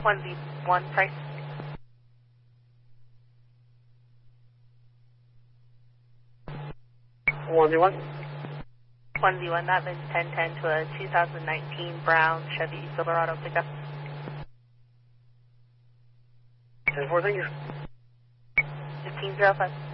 1Z1 price. 1Z1. 1Z1, that is 1010 to a 2019 Brown Chevy Silverado pickup. 10-4, thank you. 1505.